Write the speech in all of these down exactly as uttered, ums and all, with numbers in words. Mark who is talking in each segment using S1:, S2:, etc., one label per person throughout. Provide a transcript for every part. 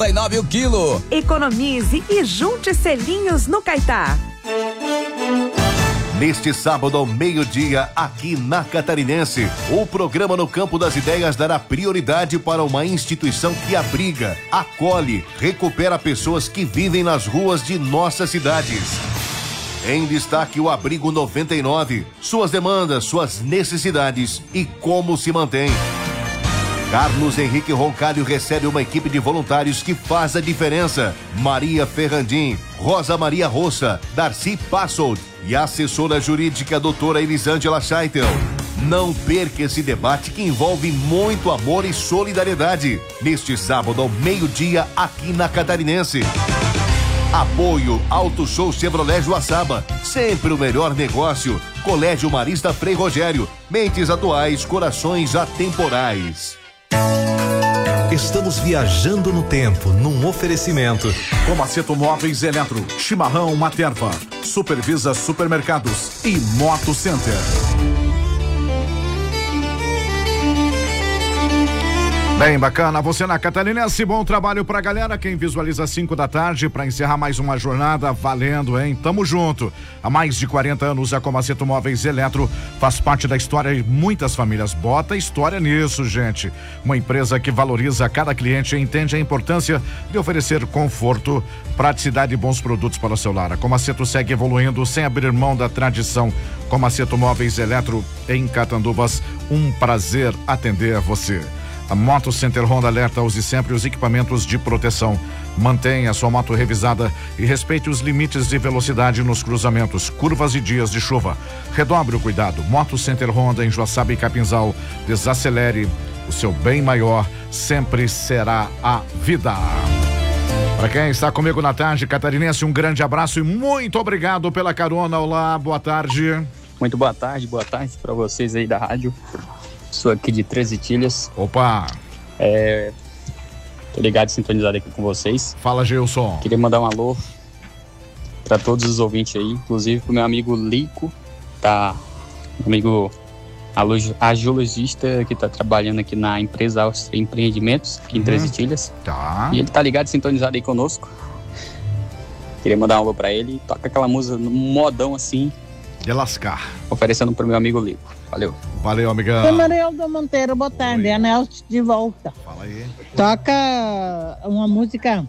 S1: e nove o quilo.
S2: Economize e junte selinhos no Caetá.
S3: Neste sábado ao meio-dia, aqui na Catarinense, o programa No Campo das Ideias dará prioridade para uma instituição que abriga, acolhe, recupera pessoas que vivem nas ruas de nossas cidades. Em destaque, o Abrigo noventa e nove, suas demandas, suas necessidades e como se mantém. Carlos Henrique Roncalho recebe uma equipe de voluntários que faz a diferença. Maria Ferrandim, Rosa Maria Roça, Darcy Passold e a assessora jurídica doutora Elisângela Scheitel. Não perca esse debate que envolve muito amor e solidariedade. Neste sábado ao meio-dia, aqui na Catarinense. Apoio Auto Show Chevrolet Joaçaba. Sempre o melhor negócio. Colégio Marista Frei Rogério. Mentes atuais, corações atemporais.
S4: Estamos viajando no tempo, num oferecimento.
S5: Comaceto Móveis Eletro, Chimarrão Materva, Supervisa Supermercados e Moto Center. Bem bacana, você na Catarinense, bom trabalho pra galera, quem visualiza cinco da tarde pra encerrar mais uma jornada, valendo, hein? Tamo junto. Há mais de quarenta anos a Comaceto Móveis Eletro faz parte da história de muitas famílias. Bota história nisso, gente. Uma empresa que valoriza cada cliente e entende a importância de oferecer conforto, praticidade e bons produtos para o seu lar. A Comaceto segue evoluindo sem abrir mão da tradição. Comaceto Móveis Eletro em Catanduvas, um prazer atender você. A Moto Center Honda alerta: use sempre os equipamentos de proteção. Mantenha sua moto revisada e respeite os limites de velocidade nos cruzamentos, curvas e dias de chuva. Redobre o cuidado. Moto Center Honda em Joaçaba e Capinzal. Desacelere. O seu bem maior sempre será a vida. Para quem está comigo na tarde, Catarinense, um grande abraço e muito obrigado pela carona. Olá, boa tarde.
S6: Muito boa tarde, boa tarde para vocês aí da rádio. Sou aqui de Três Itilhas.
S5: Opa!
S6: É, tô ligado e sintonizado aqui com vocês.
S5: Fala, Gilson.
S6: Queria mandar um alô para todos os ouvintes aí, inclusive pro meu amigo Lico, tá? Meu amigo agiologista que tá trabalhando aqui na empresa Áustria Empreendimentos, aqui em Três Itilhas.
S5: Tá.
S6: E ele tá ligado e sintonizado aí conosco. Queria mandar um alô pra ele. Toca aquela música no modão assim.
S5: De lascar.
S6: Oferecendo pro meu amigo Lico. Valeu.
S5: Valeu, amigão.
S7: Oi, Marildo Monteiro, boa tarde. É a Nelson de volta.
S5: Fala aí.
S7: Toca uma música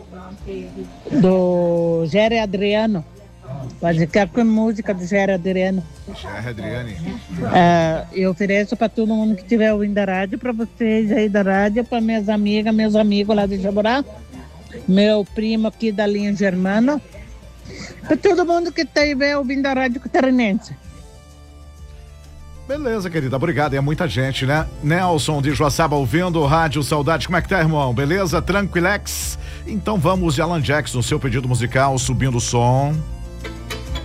S7: do Géry Adriano. Pode ficar com música do Géry Adriano.
S5: Géry Adriane.
S7: É, eu ofereço para todo mundo que estiver ouvindo a rádio, para vocês aí da rádio, para minhas amigas, meus amigos lá de Jaborá, meu primo aqui da linha Germano, para todo mundo que estiver ouvindo a rádio Catarinense.
S5: Beleza, querida, obrigado. É muita gente, né? Nelson de Joaçaba ouvindo o Rádio Saudade. Como é que tá, irmão? Beleza? Tranquilex? Então vamos de Alan Jackson, seu pedido musical, subindo o som.